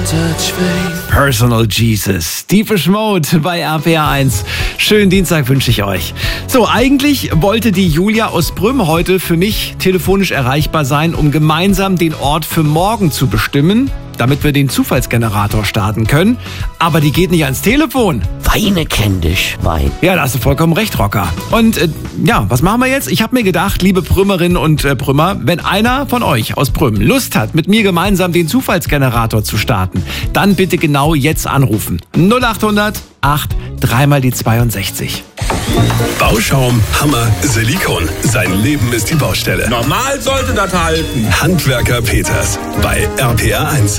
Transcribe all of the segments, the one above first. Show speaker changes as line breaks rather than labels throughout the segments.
Personal Jesus, Deepish Mode bei RPR1. Schönen Dienstag wünsche ich euch. So, eigentlich wollte die Julia aus Brüm heute für mich telefonisch erreichbar sein, um gemeinsam den Ort für morgen zu bestimmen, damit wir den Zufallsgenerator starten können. Aber die geht nicht ans Telefon.
Weine kenn dich, Wein.
Ja, da hast du vollkommen recht, Rocker. Und was machen wir jetzt? Ich habe mir gedacht, liebe Brümmerinnen und Brümmer, wenn einer von euch aus Brüm Lust hat, mit mir gemeinsam den Zufallsgenerator zu starten, dann bitte genau jetzt anrufen. 0800 8 3 mal die 62.
Bauschaum, Hammer, Silikon. Sein Leben ist die Baustelle.
Normal sollte das halten.
Handwerker Peters bei RPR1.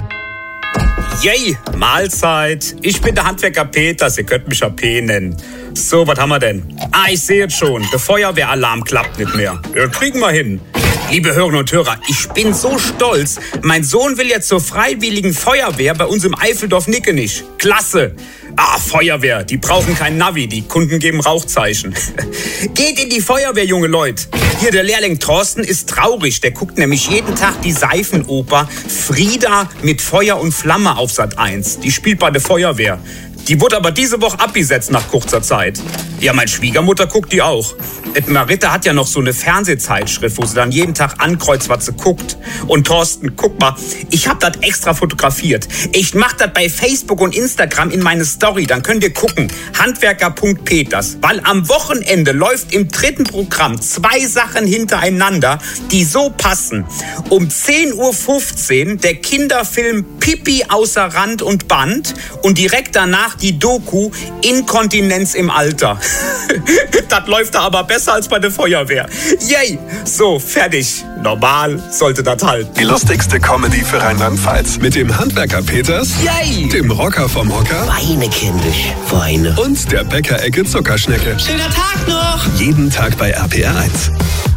Yay, Mahlzeit. Ich bin der Handwerker Peters, ihr könnt mich AP nennen. So, was haben wir denn? Ich sehe jetzt schon, der Feuerwehralarm klappt nicht mehr. Ja, kriegen wir hin. Liebe Hörerinnen und Hörer, ich bin so stolz. Mein Sohn will jetzt zur Freiwilligen Feuerwehr bei uns im Eifeldorf Nickenich. Klasse. Feuerwehr, die brauchen kein Navi, die Kunden geben Rauchzeichen. Geht in die Feuerwehr, junge Leute. Hier, der Lehrling Thorsten ist traurig. Der guckt nämlich jeden Tag die Seifenoper Frieda mit Feuer und Flamme auf Sat.1. Die spielt bei der Feuerwehr. Die wurde aber diese Woche abgesetzt nach kurzer Zeit. Ja, meine Schwiegermutter guckt die auch. Maritta hat ja noch so eine Fernsehzeitschrift, wo sie dann jeden Tag ankreuzt, was sie guckt. Und Thorsten, guck mal, ich hab das extra fotografiert. Ich mach das bei Facebook und Instagram in meine Story, dann könnt ihr gucken. Handwerker.peters. Weil am Wochenende läuft im 3. Programm 2 Sachen hintereinander, die so passen. Um 10:15 Uhr der Kinderfilm Pippi außer Rand und Band und direkt danach die Doku Inkontinenz im Alter. Das läuft da aber besser als bei der Feuerwehr. Yay! So, fertig. Normal sollte das halten.
Die lustigste Comedy für Rheinland-Pfalz. Mit dem Handwerker Peters,
Yay!
dem Rocker vom Hocker
Weine kenn dich, Weine.
und der Bäckerecke Zuckerschnecke.
Schöner Tag noch.
Jeden Tag bei RPR1.